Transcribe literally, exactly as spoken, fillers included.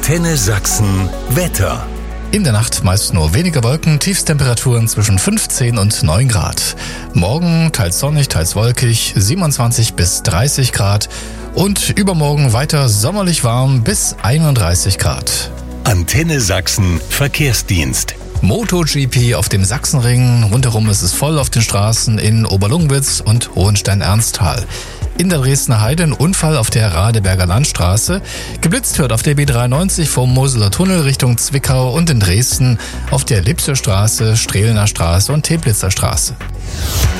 Antenne Sachsen Wetter. In der Nacht meist nur weniger Wolken, Tiefstemperaturen zwischen fünfzehn und neun Grad. Morgen teils sonnig, teils wolkig, siebenundzwanzig bis dreißig Grad. Und übermorgen weiter sommerlich warm bis einunddreißig Grad. Antenne Sachsen Verkehrsdienst. MotoGP auf dem Sachsenring. Rundherum ist es voll auf den Straßen in Oberlungwitz und Hohenstein-Ernsthal. In der Dresdner Heide ein Unfall auf der Radeberger Landstraße. Geblitzt wird auf der B dreiundneunzig vom Moseler Tunnel Richtung Zwickau und in Dresden auf der Lipser Straße, Strehlener Straße und Teplitzer Straße.